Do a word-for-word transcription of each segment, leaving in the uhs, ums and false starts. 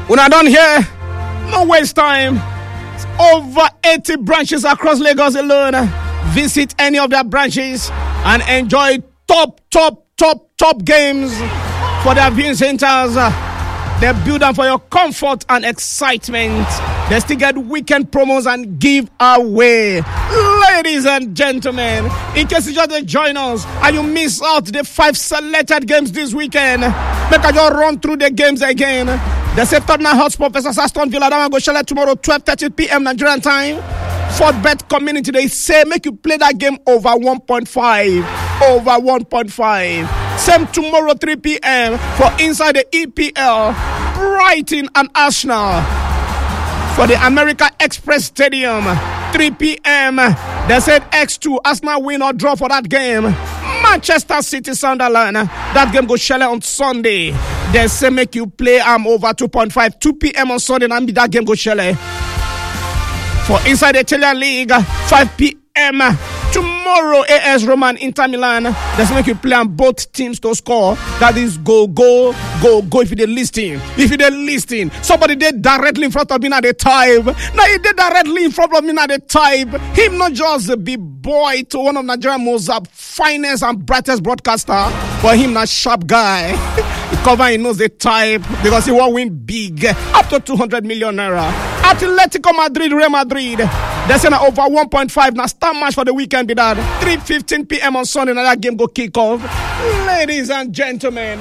When I done here, no waste time. It's over eighty branches across Lagos alone. Visit any of their branches and enjoy top, top, top, top games for their viewing centers. They build them for your comfort and excitement. They still get weekend promos and give away. Ladies and gentlemen, in case you just join us and you miss out the five selected games this weekend, make I just run through the games again. They say Tottenham Hotspur versus Aston Villa. That one go shell tomorrow, twelve thirty p.m. Nigerian time. Fort Bet Community, they say make you play that game over one point five. Over one point five. Same tomorrow, three p.m. for inside the E P L. Brighton and Arsenal. For the America Express Stadium, three p.m. They said X two, Arsenal win or draw for that game. Manchester City Sunderland, that game go shell on Sunday. They say make you play um, over two point five, two p.m. on Sunday, and that game go shell. For inside the Italian League, five p.m. tomorrow, A S Roma and Inter Milan. That's make you play on both teams to score. That is go, go, go, go. If you did listing, if you did listing, somebody did directly in front of me at the type. Now he did directly in front of me at the type. Him not just a big boy to one of Nigeria's most uh, finest and brightest broadcaster, but him not sharp guy. He cover, he knows the type because he won't win big, up to two hundred million naira. Atletico Madrid, Real Madrid. They say over one point five. Now start match for the weekend be that. three fifteen p.m. on Sunday. Now that game go kick off. Ladies and gentlemen,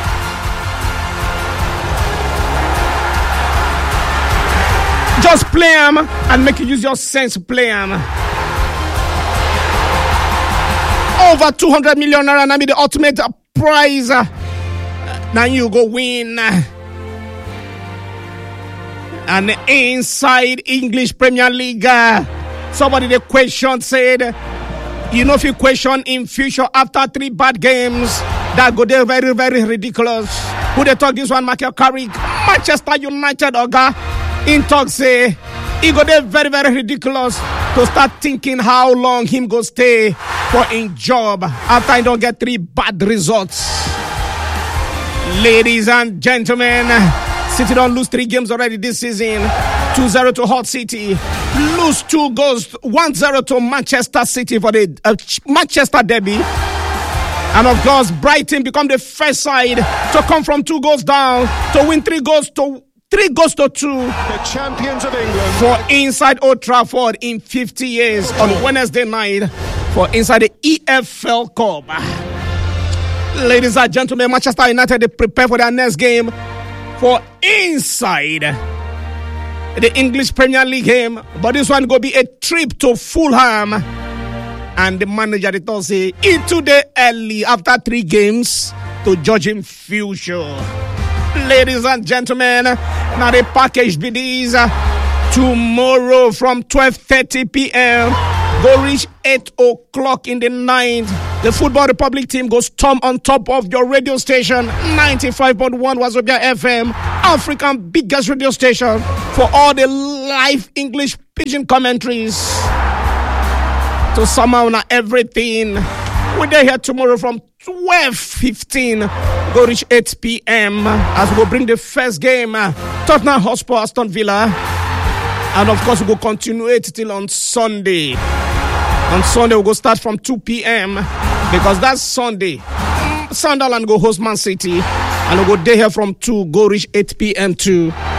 just play them and make you use your sense to play them. Over two hundred million naira. Now be the ultimate prize. Now you go win. And inside English Premier League, somebody the question said, you know, if you question in future after three bad games, that go there very, very ridiculous. Who they talk this one, Michael Carrick, Manchester United, Oga, in talk say, he go there very, very ridiculous to start thinking how long him go stay for in job after he don't get three bad results. Ladies and gentlemen, City don't lose three games already this season. two zero to Hull City. Lose two goals. one zero to Manchester City for the uh, Manchester derby. And of course, Brighton become the first side to come from two goals down to win three goals to three goals to two. The champions of England. For inside Old Trafford in fifty years on Wednesday night for inside the E F L Cup. Ladies and gentlemen, Manchester United, they prepare for their next game for inside the English Premier League game, but this one go be a trip to Fulham, and the manager they told say into the early after three games to judge him future. Ladies and gentlemen, now the package be this tomorrow from twelve thirty p.m. go reach eight o'clock in the night. The Football Republic team goes storm on top of your radio station, ninety-five point one Wazobia F M, African biggest radio station, for all the live English pidgin commentaries. To somehow now everything. We're there here tomorrow from twelve fifteen, go reach eight p.m. as we go bring the first game, Tottenham Hotspur, Aston Villa. And of course, we go continue it till on Sunday. On Sunday, we go start from two p.m. because that's Sunday. Sunderland go host Man City. And we go there here from two, go reach eight p.m. too.